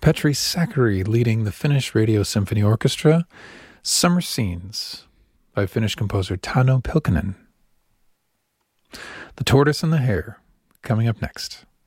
Petri Sakari leading the Finnish Radio Symphony Orchestra, Summer Scenes by Finnish composer Tauno Pelkonen. The Tortoise and the Hare, coming up next.